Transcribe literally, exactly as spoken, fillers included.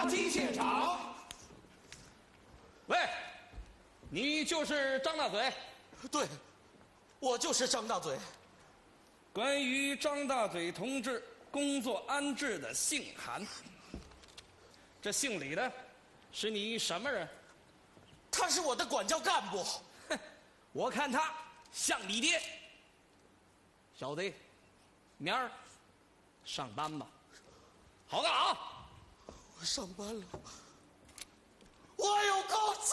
查厅现场。 喂，你就是张大嘴？ 对，我就是张大嘴。 关于张大嘴同志工作安置的信函，这信里的是你什么人？ 他是我的管教干部。 哼，我看他像你爹。小子，明儿上班吧。好干啊！ 我上班了，我有工资。